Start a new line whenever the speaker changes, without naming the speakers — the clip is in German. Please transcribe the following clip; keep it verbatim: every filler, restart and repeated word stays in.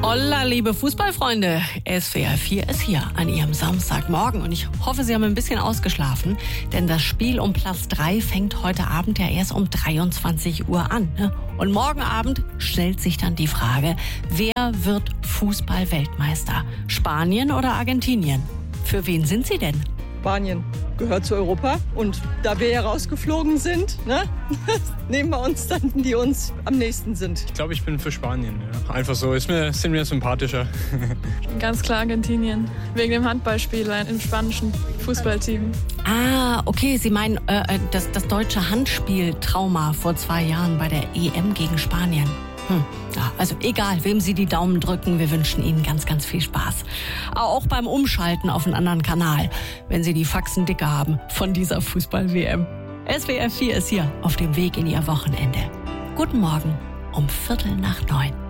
Holla, liebe Fußballfreunde, S W R vier ist hier an Ihrem Samstagmorgen und ich hoffe, Sie haben ein bisschen ausgeschlafen, denn das Spiel um Platz drei fängt heute Abend ja erst um dreiundzwanzig Uhr an. Ne? Und morgen Abend stellt sich dann die Frage, wer wird Fußball-Weltmeister? Spanien oder Argentinien? Für wen sind Sie denn?
Spanien gehört zu Europa und da wir ja rausgeflogen sind, ne, nehmen wir uns dann, die uns am nächsten sind.
Ich glaube, ich bin für Spanien. Ja. Einfach so, ist mir, sind mir sympathischer.
Ganz klar Argentinien, wegen dem Handballspieler im spanischen Fußballteam.
Ah, okay, Sie meinen äh, das, das deutsche Handspiel-Trauma vor zwei Jahren bei der E M gegen Spanien. Hm. Ja, also egal, wem Sie die Daumen drücken, wir wünschen Ihnen ganz, ganz viel Spaß. Auch beim Umschalten auf einen anderen Kanal, wenn Sie die Faxen dicke haben von dieser Fußball-W M. S W R vier ist hier auf dem Weg in Ihr Wochenende. Guten Morgen um Viertel nach neun.